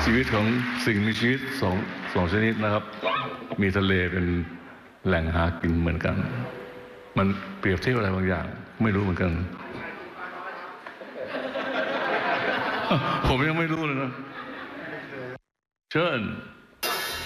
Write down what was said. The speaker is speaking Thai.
ชีวิตของสิ่งมีชีวิตสองชนิดนะครับมีทะเลเป็นแหล่งหากินเหมือนกันมันเปรียบเทียบอะไรบางอย่างไม่รู้เหมือนกันผมยังไม่รู้เลยนะเชิญ